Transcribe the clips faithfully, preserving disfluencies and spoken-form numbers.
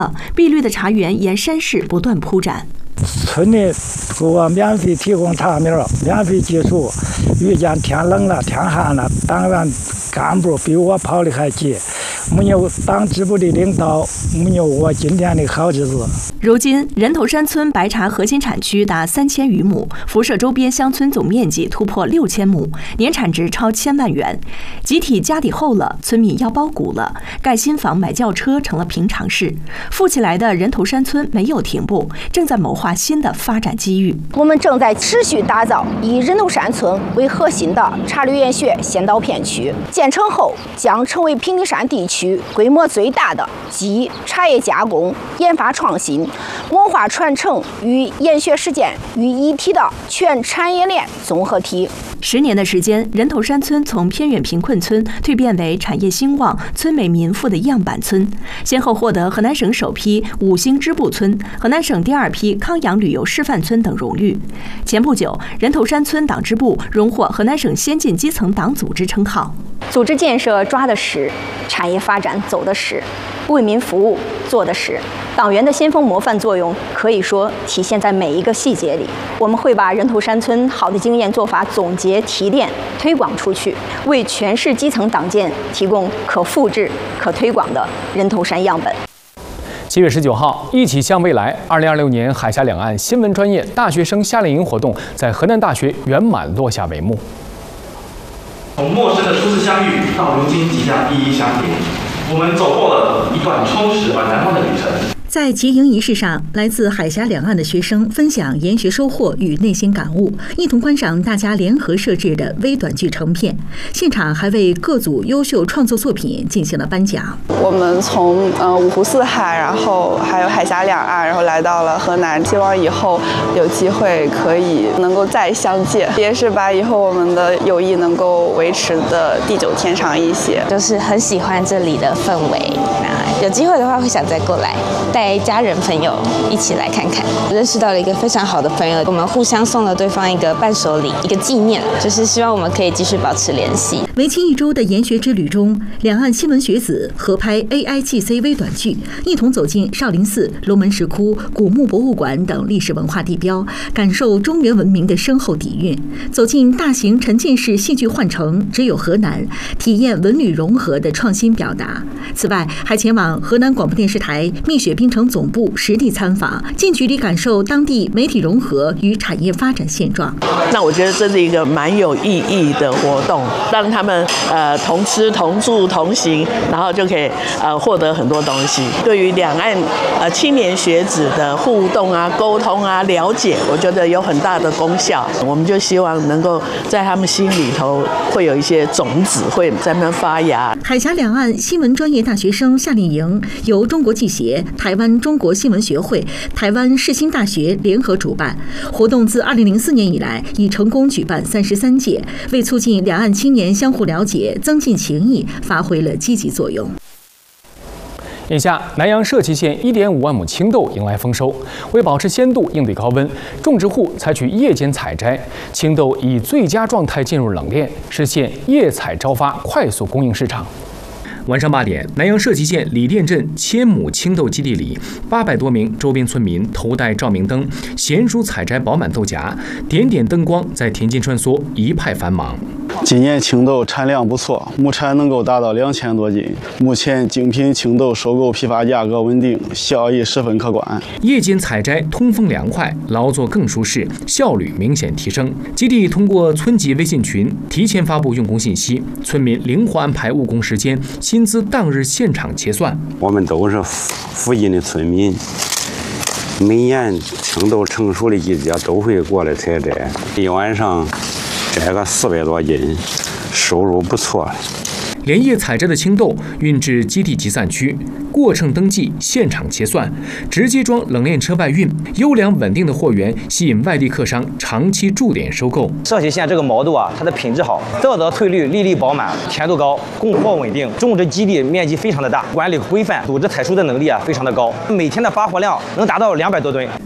碧绿的茶园沿山势不断铺展。 村里给我免费提供茶苗，免费技术。遇见天冷了、天寒了，党员干部比我跑得还急。没有党支部的领导，没有我今天的好日子。 如今，人头山村白茶核心产区达三千余亩，辐射周边乡村总面积突破六千亩，年产值超千万元。集体家底厚了，村民腰包鼓了，盖新房、买轿车成了平常事。富起来的人头山村没有停步，正在谋划新的发展机遇。 我们正在持续打造以人头山村为核心的茶旅研学先导片区，建成后将成为平顶山地区规模最大的集茶叶加工、研发创新、文化传承与研学实践于一体的全产业链综合体。 十年的时间，人头山村从偏远贫困村蜕变为产业兴旺、村美民富的样板村，先后获得河南省首批五星织布村、河南省第二批康阳旅游示范村等荣誉。前不久，人头山村党支部荣获河南省先进基层党组织称号。 组织建设抓的实，产业发展走的实，为民服务做的实。党员的先锋模范作用可以说体现在每一个细节里。我们会把人头山村好的经验做法总结提炼推广出去，为全市基层党建提供可复制可推广的人头山样本。 七月十九号，一起向未来二零二六年海峡两岸新闻专业大学生夏令营活动在河南大学圆满落下帷幕。 从陌生的初次相遇到如今即将一一相别，我们走过了一段充实而难忘的旅程。 在结营仪式上，来自海峡两岸的学生分享研学收获与内心感悟，一同观赏大家联合设置的微短剧成片。现场还为各组优秀创作作品进行了颁奖。 我们从呃五湖四海，然后还有海峡两岸，然后来到了河南，希望以后有机会可以能够再相见，也是把以后我们的友谊能够维持的地久天长一些。 就是很喜欢这里的氛围，那有机会的话会想再过来。带家人朋友一起来看看，认识到了一个非常好的朋友，我们互相送了对方一个伴手礼，一个纪念，就是希望我们可以继续保持联系。 为期一周的研学之旅中，两岸新闻学子合拍 A I G C 微短剧，一同走进少林寺、龙门石窟、古墓博物馆等历史文化地标，感受中原文明的深厚底蕴；走进大型沉浸式戏剧幻城，只有河南，体验文旅融合的创新表达。此外，还前往河南广播电视台蜜雪冰城总部实地参访，近距离感受当地媒体融合与产业发展现状。 那我觉得这是一个蛮有意义的活动，让他们呃同吃同住同行，然后就可以呃获得很多东西。对于两岸呃青年学子的互动啊、沟通啊、了解，我觉得有很大的功效。我们就希望能够在他们心里头会有一些种子会在那发芽。 海峡两岸新闻专业大学生夏令营由中国记协、台湾中国新闻学会、台湾世新大学联合主办，活动自二零零四年以来已成功举办三十三届，为促进两岸青年相互了解、增进情谊发挥了积极作用。 眼下，南阳社旗县一点五万亩青豆迎来丰收。为保持鲜度，应对高温，种植户采取夜间采摘，青豆以最佳状态进入冷链，实现夜采朝发，快速供应市场。晚上八点，南阳社旗县李店镇千亩青豆基地里，八百多名周边村民头戴照明灯，娴熟采摘饱满豆荚，点点灯光在田间穿梭，一派繁忙。 今年青豆产量不错，亩产能够达到两千多斤。目前精品青豆收购批发价格稳定，效益十分可观。 夜间采摘通风凉快，劳作更舒适，效率明显提升。基地通过村级微信群提前发布用工信息，村民灵活安排务工时间，薪资当日现场结算。 我们都是附近的村民，每年青豆成熟的季节都会过来采摘，一晚上摘个四百多斤，收入不错了。 连夜采摘的青豆运至基地集散区，过程登记，现场结算，直接装冷链车外运。优良稳定的货源吸引外地客商长期驻点收购。 社旗县这个毛豆啊，它的品质好，色泽翠绿，粒粒饱满，甜度高，供货稳定，种植基地面积非常的大，管理规范，组织采收的能力啊非常的高，每天的发货量能达到两百多吨。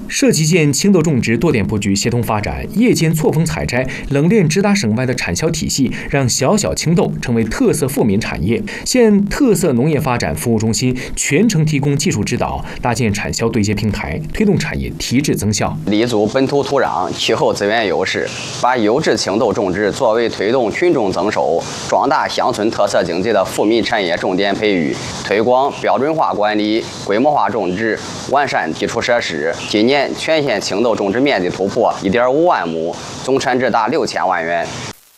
社旗县青豆种植多点布局协同发展，夜间错峰采摘、冷链直达省外的产销体系，让小小青豆成为特色富民产业。县特色农业发展服务中心全程提供技术指导，搭建产销对接平台，推动产业提质增效。 立足本土土壤、气候资源优势，把优质青豆种植作为推动群众增收、壮大乡村特色经济的富民产业重点培育，推广标准化管理、规模化种植，完善基础设施。今年全县青豆种植面积突破一点五万亩，总产值达六千万元。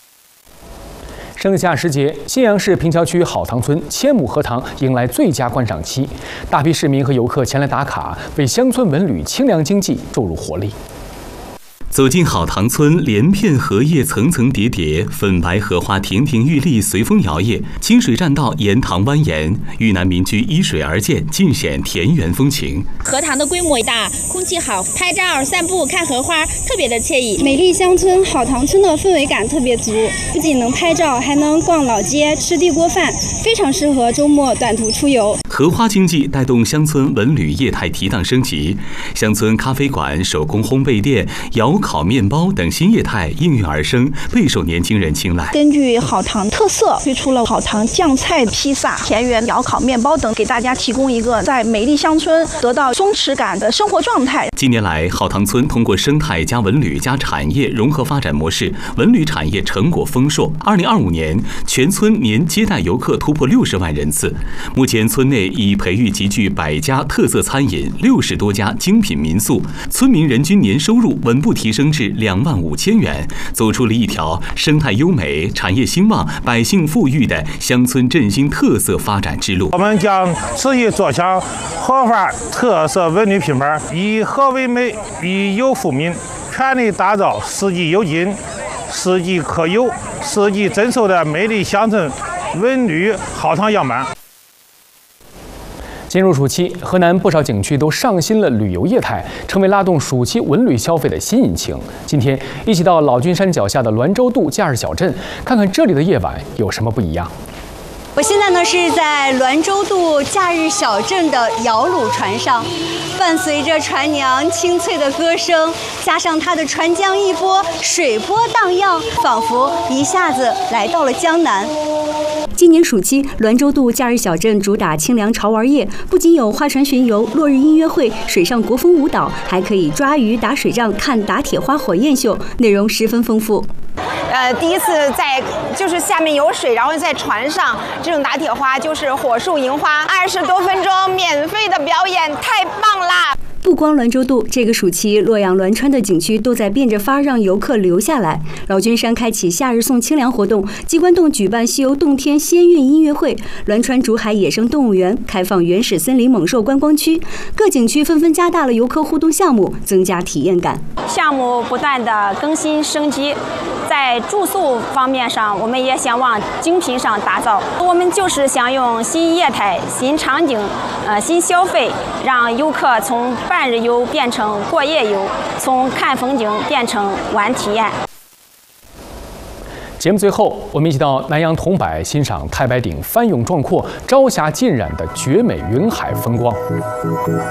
盛夏时节，信阳市平桥区好塘村千亩荷塘迎来最佳观赏期，大批市民和游客前来打卡，为乡村文旅清凉经济注入活力。 走进好塘村，连片荷叶层层叠叠，粉白荷花亭亭玉立，随风摇曳。清水栈道沿塘蜿蜒，豫南民居依水而建，尽显田园风情。 荷塘的规模大，空气好，拍照、散步、看荷花，特别的惬意。 美丽乡村好塘村的氛围感特别足，不仅能拍照，还能逛老街、吃地锅饭，非常适合周末短途出游。 荷花经济带动乡村文旅业态提档升级，乡村咖啡馆、手工烘焙店、窑烤面包等新业态应运而生，备受年轻人青睐。 根据好塘特色，推出了好塘酱菜、披萨、田园窑烤面包等，给大家提供一个在美丽乡村得到松弛感的生活状态。 近年来，好塘村通过生态加文旅加产业融合发展模式，文旅产业成果丰硕。二零二五年，全村年接待游客突破六十万人次。目前，村内已培育集聚百家特色餐饮、六十多家精品民宿，村民人均年收入稳步提升至两万五千元，走出了一条生态优美、产业兴旺、百姓富裕的乡村振兴特色发展之路。 我们将持续走向荷花特色文旅品牌，以荷为美，以游富民，全力打造四季有金、四季可游、四季增收的美丽乡村文旅好塘样板。 进入暑期，河南不少景区都上新了旅游业态，成为拉动暑期文旅消费的新引擎。今天一起到老君山脚下的滦州渡假日小镇，看看这里的夜晚有什么不一样。 我现在呢是在滦州渡假日小镇的摇橹船上，伴随着船娘清脆的歌声，加上它的船江一波，水波荡漾，仿佛一下子来到了江南。 今年暑期，滦州渡假日小镇主打清凉潮玩夜，不仅有划船巡游、落日音乐会、水上国风舞蹈，还可以抓鱼、打水仗、看打铁花火焰秀，内容十分丰富。 呃，第一次在就是下面有水，然后在船上这种打铁花，就是火树银花，二十多分钟免费的表演，太棒啦！ 不光滦州渡，这个暑期洛阳、滦川的景区都在变着法让游客留下来。老君山开启夏日送清凉活动，鸡冠洞举办西游洞天仙韵音乐会，滦川竹海野生动物园开放原始森林猛兽观光区，各景区纷纷加大了游客互动项目，增加体验感。 项目不断的更新升级，在住宿方面上，我们也想往精品上打造。我们就是想用新业态、新场景、呃新消费，让游客从半日游变成过夜游，从看风景变成玩体验。 节目最后，我们一起到南阳桐柏欣赏太白顶翻涌壮阔、朝霞浸染的绝美云海风光。